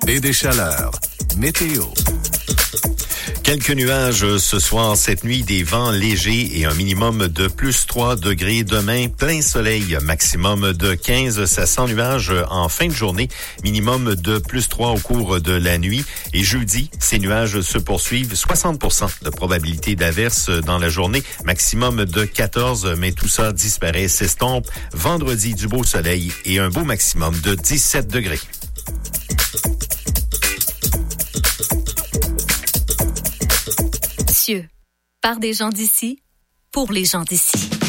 et des chaleurs. Météo. Quelques nuages ce soir, cette nuit, des vents légers et un minimum de plus 3 degrés. Demain, plein soleil, maximum de 15, ça sans nuages en fin de journée, minimum de plus 3 au cours de la nuit. Et jeudi, ces nuages se poursuivent, 60% de probabilité d'averse dans la journée, maximum de 14, mais tout ça disparaît, s'estompe. Vendredi, du beau soleil et un beau maximum de 17 degrés. Par des gens d'ici, pour les gens d'ici.